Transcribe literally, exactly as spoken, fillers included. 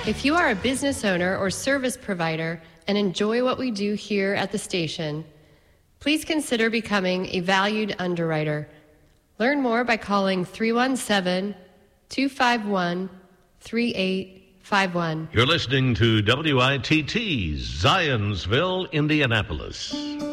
If you are a business owner or service provider and enjoy what we do here at the station, please consider becoming a valued underwriter. Learn more by calling three one seven, two five one, three eight five one. You're listening to W I T T, Zionsville, Indianapolis.